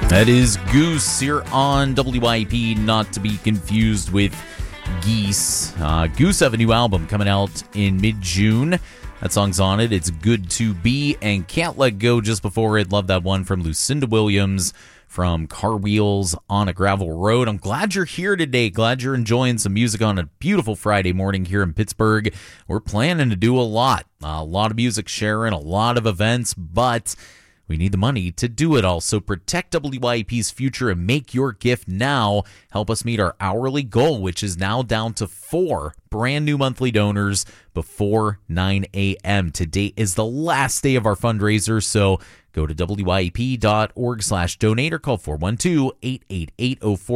That is Goose here on WYP, not to be confused with Geese. Goose have a new album coming out in mid-June. That song's on it. It's Good to Be and Can't Let Go just before it. Love that one from Lucinda Williams from Car Wheels on a Gravel Road. I'm glad you're here today. Glad you're enjoying some music on a beautiful Friday morning here in Pittsburgh. We're planning to do a lot of music sharing, a lot of events, but we need the money to do it all. So protect WYP's future and make your gift now. Help us meet our hourly goal, which is now down to 4 brand new monthly donors before 9 a.m. Today is the last day of our fundraiser, so go to WYP.org/donate or call 412-888-04.